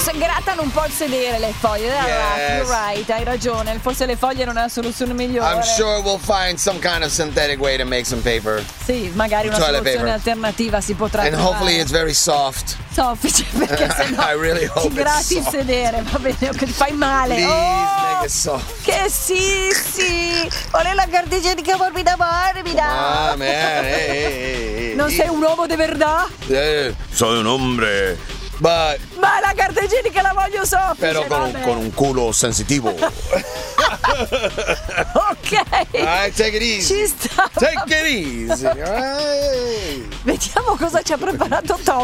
grattano un po' il sedere le foglie. You're right, hai ragione. Forse le foglie non è la soluzione migliore. I'm sure we'll find some kind of synthetic way to make some paper. Sì, magari una Toilet soluzione paper. alternativa si potrà And trovare. hopefully it's very soft. Soffice, perché sennò I really hope ti gratti it's il soft. sedere, va bene, che ti fai male. Please Oh, make it soft. che sì, vuole la carta igienica morbida. Ah, man, hey. Non sei un uomo di verità? Soy un hombre. But, Ma la carta igienica la voglio soffice. però con un culo sensitivo. Ok. Alright, take it easy. Ci sta. Take it easy. Alright. Vediamo cosa ci ha preparato Tom.